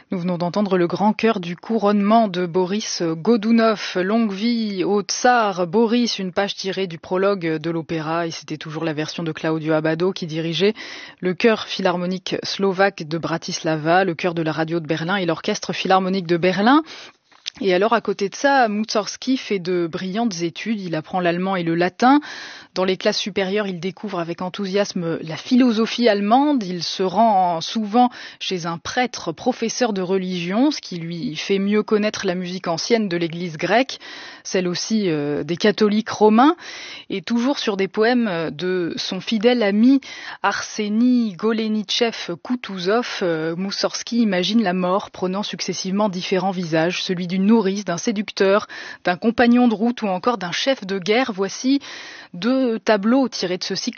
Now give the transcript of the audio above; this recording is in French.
Nous venons d'entendre le grand chœur du couronnement de Boris Godounov. Longue vie au tsar Boris, une page tirée du prologue de l'opéra, et c'était toujours la version de Claudio Abbado qui dirigeait le chœur philharmonique slovaque de Bratislava, le chœur de la radio de Berlin et l'orchestre philharmonique de Berlin. Et alors, à côté de ça, Mussorgsky fait de brillantes études. Il apprend l'allemand et le latin. Dans les classes supérieures, il découvre avec enthousiasme la philosophie allemande. Il se rend souvent chez un prêtre professeur de religion, ce qui lui fait mieux connaître la musique ancienne de l'église grecque, celle aussi des catholiques romains. Et toujours sur des poèmes de son fidèle ami Arseny Goleniczeff-Kutuzov, Mussorgsky imagine la mort prenant successivement différents visages, celui d'une nourrice, d'un séducteur, d'un compagnon de route ou encore d'un chef de guerre. Voici deux tableaux tirés de ce cycle